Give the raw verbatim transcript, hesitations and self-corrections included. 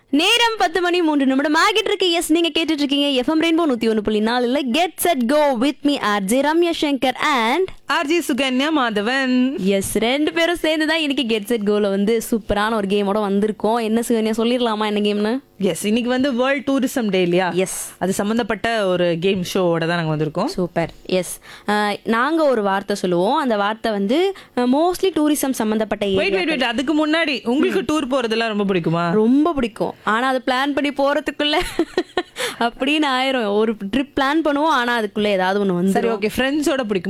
நேரம் பத்து மணி மூன்று நிமிடம் ஆகிட்டு இருக்கு. எஸ், நீங்க கேட்டுட்டு இருக்கீங்க எஃப்எம் ரெயின்போ நூத்தி ஒன்று புள்ளி நாலுல get set go with me RJ Ramya Shankar and RJ Sukanya Madhavan. S, ரெண்டு பேரும் சேர்ந்து தான் இன்னைக்கு கெட் செட் கோல வந்து சூப்பரான ஒரு கேமோட வந்திருக்கோம். என்ன சுகன்யா சொல்லிடலாமா என்ன கேம்னு? எஸ், இன்னைக்கு வந்து வேர்ல்ட் டூரிசம் டே இல்லையா? எஸ், அது சம்பந்தப்பட்ட ஒரு கேம் ஷோவோட தான் நாங்க வந்திருக்கோம். சூப்பர். எஸ், நாங்க ஒரு வார்த்தை சொல்லுவோம். அந்த வார்த்தை வந்து மோஸ்ட்லி டூரிசம் சம்பந்தப்பட்ட வெயிட் வெயிட் வெயிட் அதுக்கு முன்னாடி உங்களுக்கு டூர் போறதெல்லாம் ரொம்ப பிடிக்குமா? ரொம்ப பிடிக்கும். ஆனா அது பிளான் பண்ணி போறதுக்குள்ள அப்படின்னு ஆயிரும். ஒரு ட்ரிப் பிளான் பண்ணுவோம், ஆனா அதுக்குள்ள ஏதாவது ஒண்ணு வந்து சரி, ஓகே. ஃப்ரெண்ட்ஸோட பிடிக்கும்.